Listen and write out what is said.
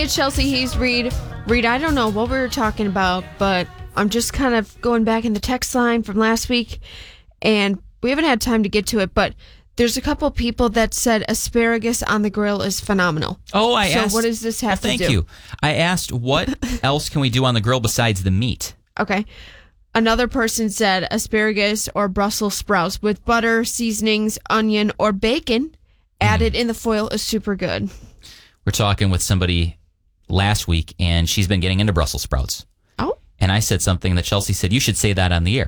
it's Chelsea. He's Reed. Reed, I don't know what we were talking about, but I'm just kind of going back in the text line from last week, and we haven't had time to get to it, but there's a couple people that said asparagus on the grill is phenomenal. Oh, I asked. So what does this have to do? Thank you. I asked, what else can we do on the grill besides the meat? Okay. Another person said asparagus or Brussels sprouts with butter, seasonings, onion, or bacon added in the foil is super good. We're talking with somebody last week, and she's been getting into Brussels sprouts. Oh. And I said something that Chelsea said, you should say that on the air.